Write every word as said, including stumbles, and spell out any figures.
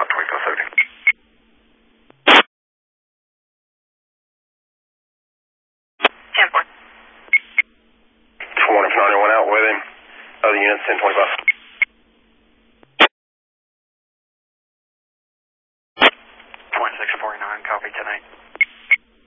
out twenty-four thirty. ten four. one if ninety-one out with him. Other units, ten twenty-five. twenty-six forty-nine, copy tonight.